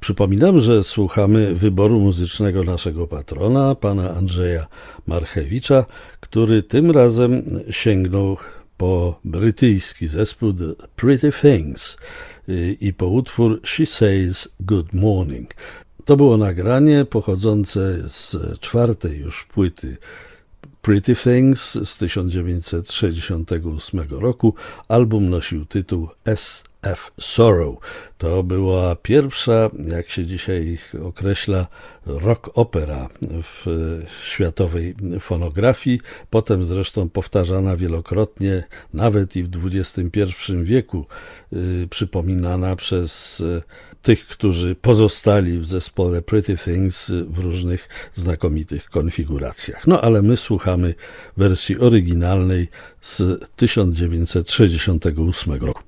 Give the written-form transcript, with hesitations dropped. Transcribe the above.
Przypominam, że słuchamy wyboru muzycznego naszego patrona, pana Andrzeja Marchewicza, który tym razem sięgnął po brytyjski zespół The Pretty Things i po utwór She Says Good Morning. To było nagranie pochodzące z czwartej już płyty Pretty Things z 1968 roku. Album nosił tytuł S.F. Sorrow. To była pierwsza, jak się dzisiaj określa, rock opera w światowej fonografii, potem zresztą powtarzana wielokrotnie, nawet i w XXI wieku, przypominana przez tych, którzy pozostali w zespole Pretty Things w różnych znakomitych konfiguracjach. No ale my słuchamy wersji oryginalnej z 1968 roku.